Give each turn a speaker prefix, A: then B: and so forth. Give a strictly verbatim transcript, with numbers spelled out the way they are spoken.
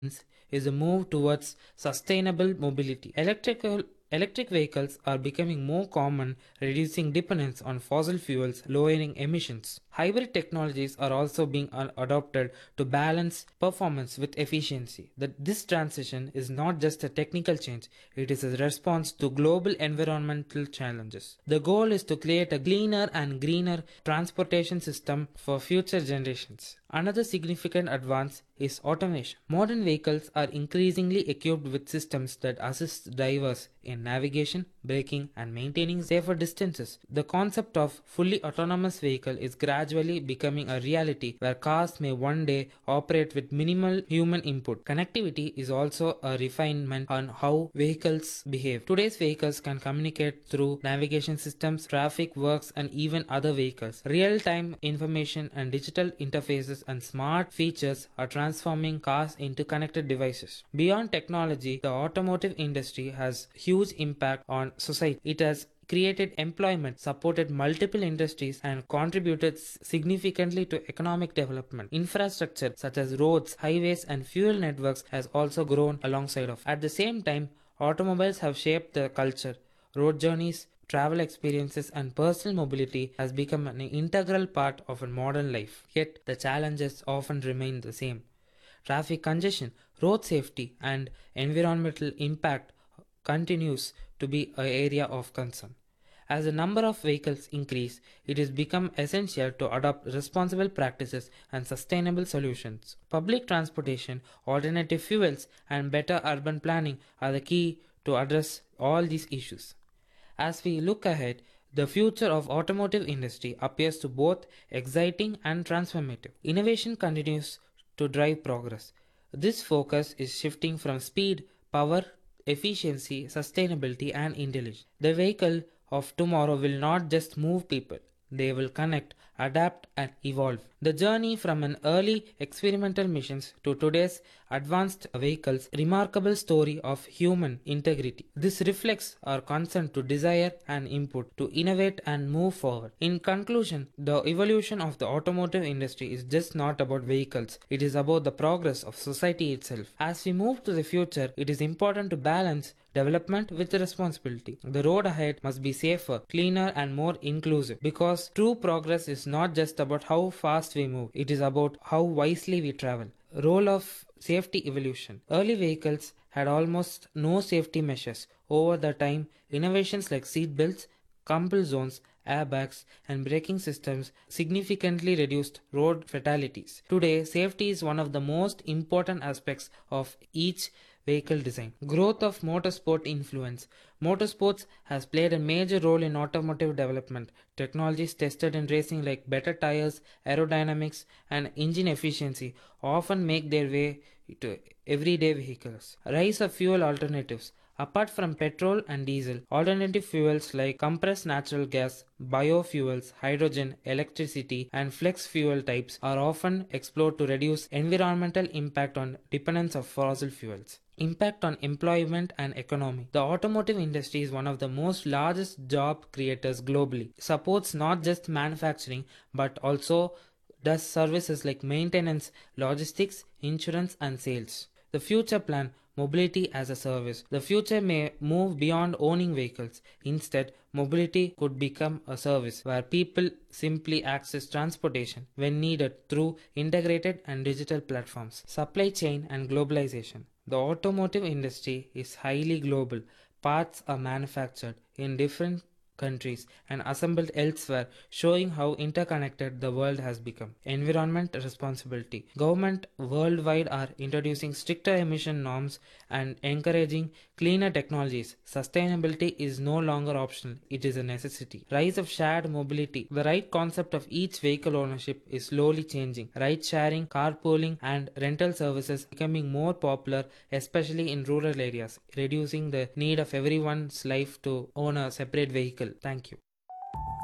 A: is a move towards sustainable mobility. Electrical Electric vehicles are becoming more common, reducing dependence on fossil fuels, lowering emissions. Hybrid technologies are also being a- adopted to balance performance with efficiency. That this transition is not just a technical change, it is a response to global environmental challenges. The goal is to create a cleaner and greener transportation system for future generations. Another significant advance is automation. Modern vehicles are increasingly equipped with systems that assist drivers in navigation, braking, and maintaining safer distances. The concept of fully autonomous vehicle is gradually becoming a reality where cars may one day operate with minimal human input. Connectivity is also a refinement on how vehicles behave. Today's vehicles can communicate through navigation systems, traffic works, and even other vehicles. Real-time information and digital interfaces and smart features are transforming cars into connected devices. Beyond technology, the automotive industry has huge impact on society. It has created employment, supported multiple industries, and contributed significantly to economic development. Infrastructure such as roads, highways, and fuel networks has also grown alongside of. At the same time, automobiles have shaped the culture. Road journeys, travel experiences, and personal mobility has become an integral part of a modern life. Yet, the challenges often remain the same. Traffic congestion, road safety, and environmental impact continues to be an area of concern. As the number of vehicles increase, it has become essential to adopt responsible practices and sustainable solutions. Public transportation, alternative fuels, and better urban planning are the key to address all these issues. As we look ahead, the future of automotive industry appears to both exciting and transformative. Innovation continues to drive progress. This focus is shifting from speed, power, efficiency, sustainability, and intelligence. The vehicle of tomorrow will not just move people, they will connect, adapt, and evolve. The journey from an early experimental missions to today's advanced vehicles remarkable story of human integrity. This reflects our concern to desire and input to innovate and move forward. In conclusion, the evolution of the automotive industry is just not about vehicles, it is about the progress of society itself. As we move to the future, it is important to balance development with responsibility. The road ahead must be safer, cleaner, and more inclusive because true progress is not just about how fast we move, it is about how wisely we travel. Role of safety evolution. Early vehicles had almost no safety measures. Over the time, innovations like seat belts, crumple zones, airbags, and braking systems significantly reduced road fatalities. Today, safety is one of the most important aspects of each vehicle design. Growth of motorsport influence. Motorsports has played a major role in automotive development. Technologies tested in racing like better tires, aerodynamics, and engine efficiency often make their way to everyday vehicles. Rise of fuel alternatives. Apart from petrol and diesel, alternative fuels like compressed natural gas, biofuels, hydrogen, electricity, and flex fuel types are often explored to reduce environmental impact on dependence of fossil fuels. Impact on employment and economy. The automotive industry is one of the most largest job creators globally. It supports not just manufacturing but also does services like maintenance, logistics, insurance, and sales. The future plan, mobility as a service. The future may move beyond owning vehicles. Instead, mobility could become a service where people simply access transportation when needed through integrated and digital platforms. Supply chain and globalization. The automotive industry is highly global. Parts are manufactured in different countries and assembled elsewhere, showing how interconnected the world has become. Environment responsibility. Government worldwide are introducing stricter emission norms and encouraging cleaner technologies. Sustainability is no longer optional, it is a necessity. Rise of shared mobility. The right concept of each vehicle ownership is slowly changing. Ride sharing, carpooling, and rental services becoming more popular, especially in rural areas, reducing the need of everyone's life to own a separate vehicle. Thank you.